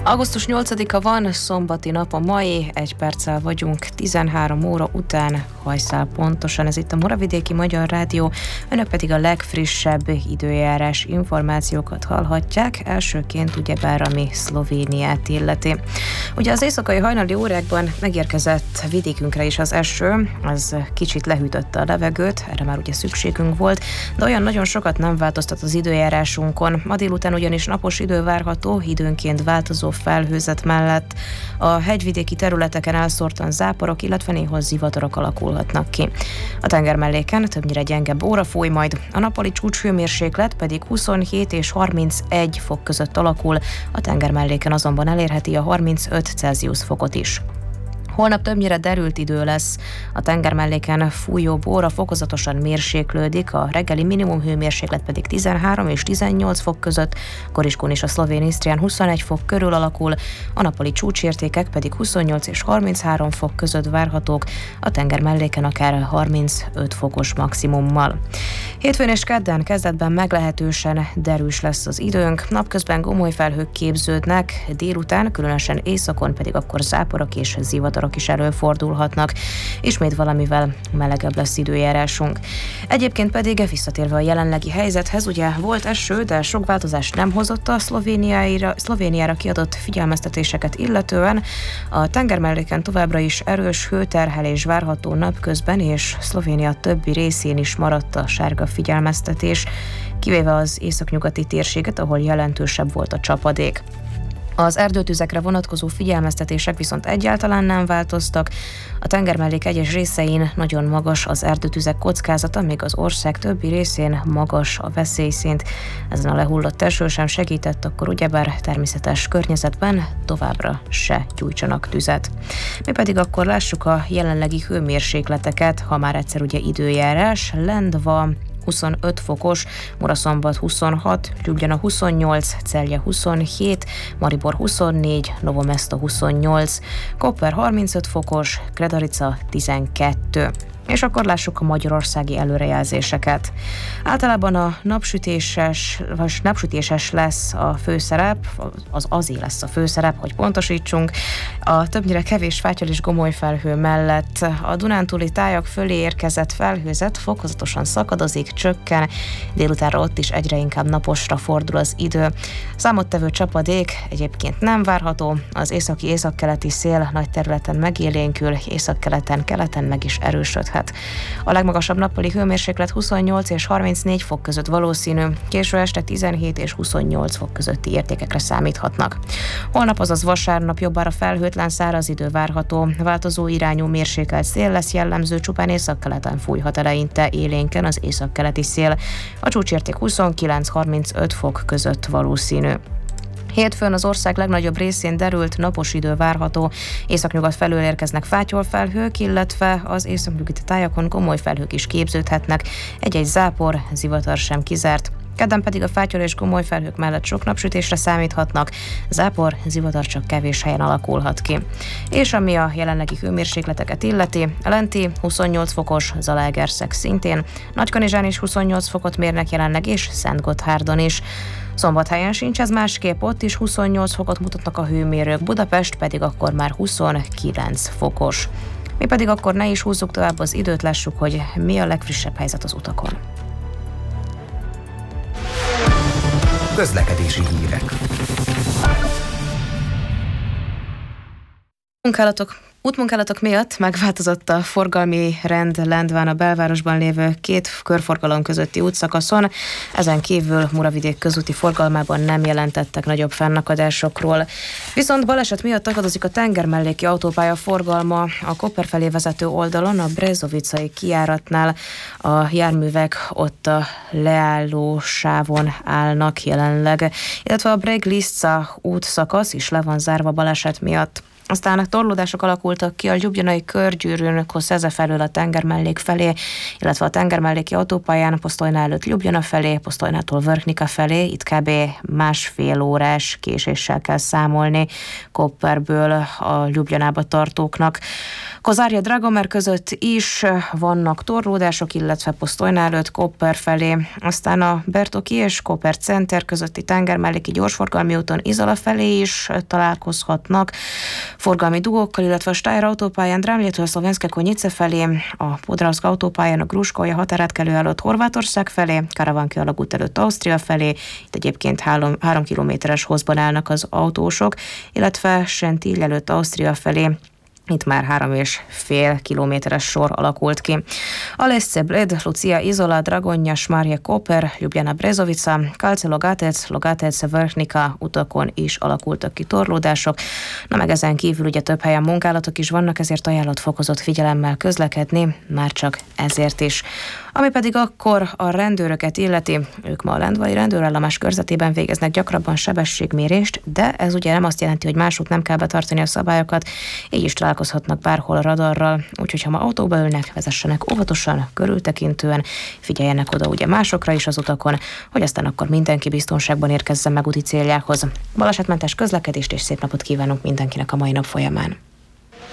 Augusztus 8-a van, szombati nap a mai, 1 perccel vagyunk 13 óra után, hajszál pontosan. Ez itt a Moravidéki Magyar Rádió, önök pedig a legfrissebb időjárás információkat hallhatják, elsőként ugyebár ami Szlovéniát illeti. Ugye az éjszakai hajnali órákban megérkezett vidékünkre is az eső, az kicsit lehűtötte a levegőt, erre már ugye szükségünk volt, de olyan nagyon sokat nem változtat az időjárásunkon. Ma délután ugyanis napos idő várható, időnként változó felhőzet mellett a hegyvidéki területeken elszórtan záporok, illetve néhol zivatarok alakulhatnak ki. A tengermelléken többnyire gyengebb óra fúj majd, a nappali csúcshőmérséklet pedig 27 és 31 fok között alakul, a tengermelléken azonban elérheti a 35 Celsius fokot is. Holnap többnyire derült idő lesz, a tengermelléken fújó óra fokozatosan mérséklődik, a reggeli minimum hőmérséklet pedig 13 és 18 fok között, Koriskón és a szlovén Isztrián 21 fok körül alakul, a nappali csúcsértékek pedig 28 és 33 fok között várhatók, a tengermelléken akár 35 fokos maximummal. Hétfőn és kedden kezdetben meglehetősen derűs lesz az időnk, napközben gomoly felhők képződnek, délután, különösen északon pedig akkor záporok és zivatarok is előfordulhatnak. Ismét valamivel melegebb lesz időjárásunk. Egyébként pedig visszatérve a jelenlegi helyzethez, ugye volt eső, de sok változást nem hozott a Szlovéniára kiadott figyelmeztetéseket illetően. A tengermelléken továbbra is erős hőterhelés várható napközben, és Szlovénia többi részén is maradt a sárga figyelmeztetés, kivéve az északnyugati térséget, ahol jelentősebb volt a csapadék. Az erdőtüzekre vonatkozó figyelmeztetések viszont egyáltalán nem változtak. A tengermellék egyes részein nagyon magas az erdőtüzek kockázata, míg az ország többi részén magas a veszélyszint. Ezen a lehullott eső sem segített, akkor ugyebár természetes környezetben továbbra se gyújtsanak tüzet. Mi pedig akkor lássuk a jelenlegi hőmérsékleteket, ha már egyszer ugye időjárás. Lendva 25 fokos, Muraszombat 26, Ljubljana 28, Celje 27, Maribor 24, Novo Mesto 28, Koper 35 fokos, Kredarica 12. És akkor lássuk a magyarországi előrejelzéseket. Általában a napsütéses lesz a főszerep, azért lesz a főszerep, hogy pontosítsunk. A többnyire kevés fátyol és gomoly felhő mellett a dunántúli tájak fölé érkezett felhőzet fokozatosan szakadozik, csökken, délutánra ott is egyre inkább naposra fordul az idő. Számottevő csapadék egyébként nem várható, az északi-északkeleti szél nagy területen megélénkül, északkeleten, keleten meg is erősödhet. A legmagasabb nappali hőmérséklet 28 és 34 fok között valószínű, késő este 17 és 28 fok közötti értékekre számíthatnak. Holnap, azaz vasárnap jobbára felhőtlen száraz idő várható, változó irányú mérsékelt szél lesz jellemző, csupán északkeleten fújhat eleinte élénken az északkeleti szél. A csúcsérték 29-35 fok között valószínű. Hétfőn az ország legnagyobb részén derült napos idő várható, északnyugat felől érkeznek fátyolfelhők, illetve az északnyugati tájakon gomoly felhők is képződhetnek, egy-egy zápor, zivatar sem kizárt. Kedden pedig a fátyol és gomoly felhők mellett sok napsütésre számíthatnak, zápor, zivatar csak kevés helyen alakulhat ki. És ami a jelenlegi hőmérsékleteket illeti, a lenti 28 fokos, Zalaegerszeg szintén, Nagykanizsán is 28 fokot mérnek jelenleg, és Szentgotthárdon is. Szombathelyen sincs ez másképp, ott is 28 fokot mutatnak a hőmérők, Budapest pedig akkor már 29 fokos. Mi pedig akkor ne is húzzuk tovább az időt, lássuk, hogy mi a legfrissebb helyzet az utakon. Közlekedési hírek. Útmunkálatok miatt megváltozott a forgalmi rend Lendván a belvárosban lévő két körforgalom közötti útszakaszon, ezen kívül Muravidék közúti forgalmában nem jelentettek nagyobb fennakadásokról. Viszont baleset miatt akadozik a tengermelléki autópálya forgalma a Koper felé vezető oldalon, a Brezovicai kijáratnál. A járművek ott a leálló sávon állnak jelenleg, illetve a Breglica útszakasz is le van zárva baleset miatt. Aztán a torlódások alakultak ki a Ljubljanai körgyűrűn Koszeze felől a tengermellék felé, illetve a tengermelléki autópályán Posztojna előtt Ljubljana felé, Posztojnától Vrhnika felé. Itt kb. Másfél órás késéssel kell számolni Kopperből a Ljubljanába tartóknak. Kozárja Dragomer között is vannak torlódások, illetve Posztojna előtt Koper felé. Aztán a Bertoki és Koper Center közötti tengermelléki gyorsforgalmi úton Izola felé is találkozhatnak forgalmi dugókkal, illetve a Steyr autópályán Drámlétől Szlovenszke Konyice felé, a Podravsk autópályán a Gruskója határátkelő előtt Horvátország felé, Karavanki alagút előtt Ausztria felé, itt egyébként 3 kilométeres hosszban állnak az autósok, illetve Sentil előtt Ausztria felé, itt már 3,5 kilométeres sor alakult ki. Alesce Bled, Lucia Izola, Dragonja, Smárje Koper, Ljubljana Brezovica, Kalce Logatec, Vrhnika utakon is alakultak ki torlódások. Na meg ezen kívül ugye több helyen munkálatok is vannak, ezért ajánlott fokozott figyelemmel közlekedni, már csak ezért is. Ami pedig akkor a rendőröket illeti, ők ma a Lendvai rendőrállomás körzetében végeznek gyakrabban sebességmérést, de ez ugye nem azt jelenti, hogy másút nem kell betartani a szabályokat, így is találkozhatnak bárhol a radarral, úgyhogy ha ma autóba ülnek, vezessenek óvatosan, körültekintően, figyeljenek oda ugye másokra is az utakon, hogy aztán akkor mindenki biztonságban érkezzen meg úti céljához. Balesetmentes közlekedést és szép napot kívánunk mindenkinek a mai nap folyamán.